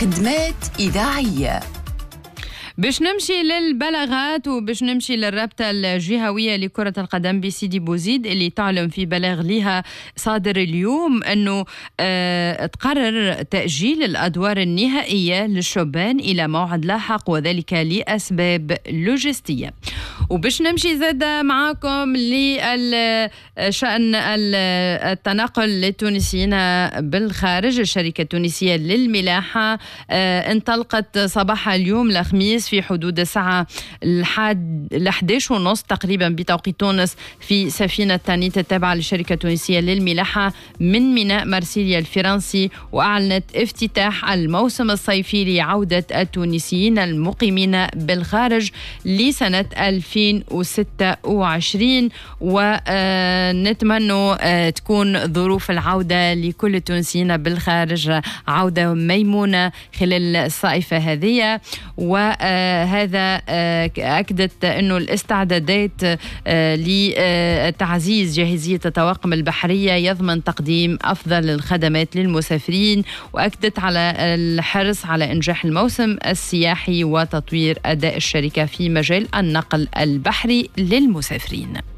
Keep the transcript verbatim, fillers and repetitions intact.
خدمات إذاعية. باش نمشي للبلاغات وباش نمشي للرابطة الجهوية لكرة القدم بسيدي بوزيد اللي تعلم في بلاغ لها صادر اليوم أنه اه تقرر تأجيل الأدوار النهائية للشبان إلى موعد لاحق وذلك لأسباب لوجستية. وباش نمشي زاد معاكم لشأن التنقل للتونسيين بالخارج. الشركة التونسية للملاحة اه انطلقت صباح اليوم الخميس في حدود الساعة الحاديش ونص تقريبا بتوقيت تونس في سفينة تانيت التابعة للشركة التونسية للملاحة من ميناء مرسيليا الفرنسي، وأعلنت افتتاح الموسم الصيفي لعودة التونسيين المقيمين بالخارج لسنة ألفين وستة وعشرين، ونتمنى تكون ظروف العودة لكل التونسيين بالخارج عودة ميمونة خلال الصيفة هذه. وهذا أكدت أنه الاستعدادات لتعزيز جاهزية الطواقم البحرية يضمن تقديم أفضل الخدمات للمسافرين، وأكدت على الحرص على إنجاح الموسم السياحي وتطوير أداء الشركة في مجال النقل البحري للمسافرين.